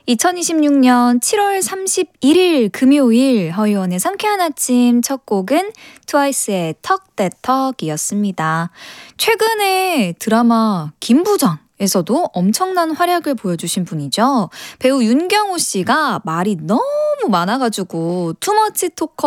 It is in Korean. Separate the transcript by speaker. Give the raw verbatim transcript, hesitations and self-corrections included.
Speaker 1: 이천이십육 년 칠월 삼십일일 금요일 허이원의 상쾌한 아침 첫 곡은 트와이스의 턱대턱이었습니다. 최근에 드라마 김부장에서도 엄청난 활약을 보여주신 분이죠. 배우 윤경호 씨가 말이 너무 많아가지고 투머치 토커